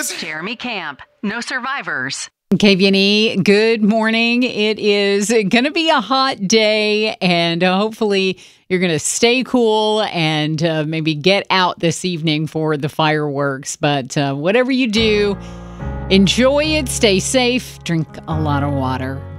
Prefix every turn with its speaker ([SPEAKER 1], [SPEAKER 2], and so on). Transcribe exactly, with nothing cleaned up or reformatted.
[SPEAKER 1] Jeremy Camp. No survivors.
[SPEAKER 2] K V N E, good morning. It is going to be a hot day, and uh, hopefully you're going to stay cool and uh, maybe get out this evening for the fireworks. But uh, whatever you do, enjoy it, stay safe, drink a lot of water.